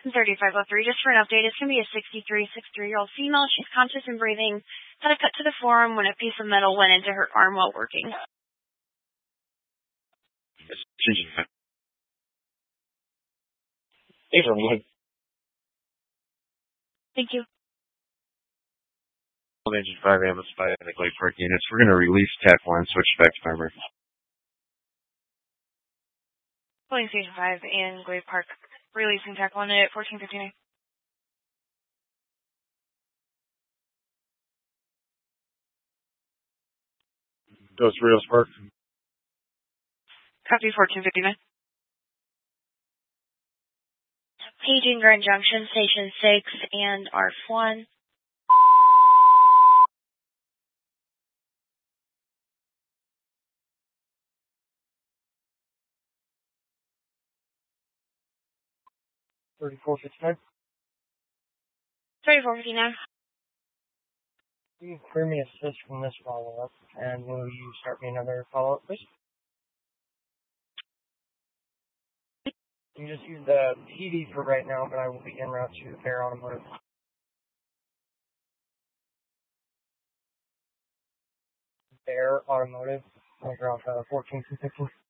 3503, just for an update. It's going to be a 63-year-old female. She's conscious and breathing. Had a cut to the forearm when a piece of metal went into her arm while working. Thank you. Engine 5 ambulance by the Glade Park units. We're going to release TAC 1, switch back to Farmer. Polling Station 5 in Glade Park. Releasing TAC 1 at 14:59. Dos Rios Park. Copy 14:59. Paging Grand Junction, Station 6 and ARF1. $34.59. 34:59. You can clear me assist from this follow-up, and will you start me another follow-up, please? You just use the PD for right now, but I will be en route to Bear Automotive. Bear Automotive, over off 14-15.